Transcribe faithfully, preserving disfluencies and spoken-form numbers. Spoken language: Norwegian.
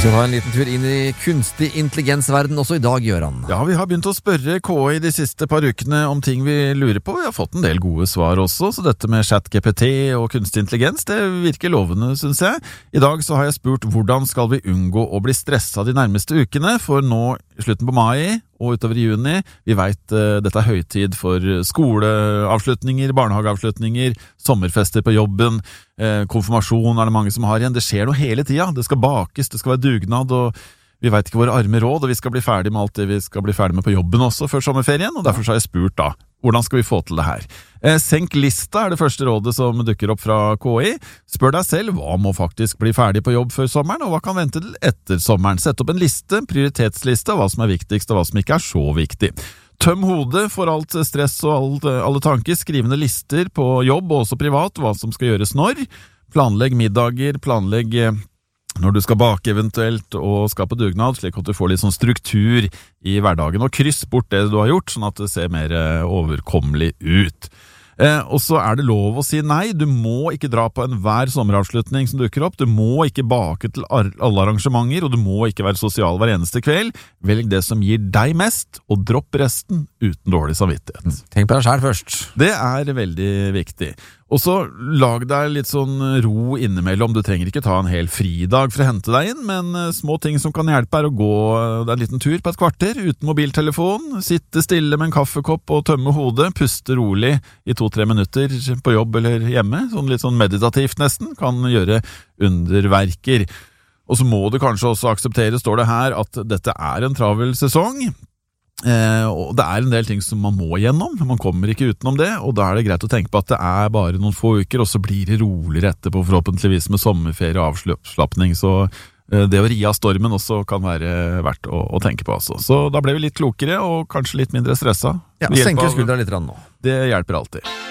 skal ta en liten tur inn i kunstig intelligensverden også i dag, Gøran. Ja, vi har begynt å spørre K I de siste par ukene om ting vi lurer på. Vi har fått en del gode svar også, så dette med ChatGPT og kunstig intelligens, det virker lovende, synes jeg. I dag så har jeg spurt hvordan skal vi unngå å bli stresset de nærmeste ukene, for nå i slutten på mai og utover i juni, vi vet uh, dette er høytid for skoleavslutninger, barnehageavslutninger, sommerfester på jobben, uh, konfirmasjon er det mange som har igjen. Det skjer noe hele tida, det skal bakes, det skal være dugnad, og vi vet ikke våre arme råd, og vi skal bli ferdig med alt det vi skal bli ferdig med på jobben også før sommerferien, og derfor har jeg spurt da, hvordan skal vi få til det her? Eh, senk lista er det første rådet som dukker opp fra K I. Spør deg selv, hva må faktisk bli ferdig på jobb før sommeren, og hva kan vente til etter sommeren? Sett opp en liste, prioritetsliste, hva som er viktigst og hva som ikke er så viktig. Tøm hodet for alt stress og alt, alle tanker, skrivende lister på jobb og også privat, hva som skal gjøres når. Planlegg middager, planlegg når du skal bake eventuelt og skape dugnad, slik at du får litt sånn struktur i hverdagen, og kryss bort det du har gjort, sånn at det ser mer overkommelig ut. Eh, og så er det lov å si nei, du må ikke dra på enhver sommeravslutning som dukker opp, du må ikke bake til alle arrangementer, og du må ikke være sosial hver eneste kveld. Velg det som gir deg mest, og dropp resten uten dårlig samvittighet. Tenk på deg selv først. Det er veldig viktig. Og så lag deg litt sånn ro innimellom. Du trenger ikke ta en hel fridag for å hente deg inn, men små ting som kan hjelpe er å gå deg en liten tur på et kvarter uten mobiltelefon, sitte stille med en kaffekopp og tømme hodet, puste rolig i to-tre minutter på jobb eller hjemme, sånn litt sånn meditativt nesten, kan gjøre underverker. Og så må du kanskje også akseptere, står det her, at dette er en travel sesong. Eh, og det er en del ting som man må gjennom, man kommer ikke utenom det, og da er det greit å tenke på at det er bare noen få uker, og så blir det roligere etterpå, forhåpentligvis med sommerferie og avslappning, så eh, det å ri av stormen også kan være verdt å, å tenke på altså. Så da ble vi litt klokere og kanskje litt mindre stresset. Ja, senke skuldra litt nå. Det hjelper alltid.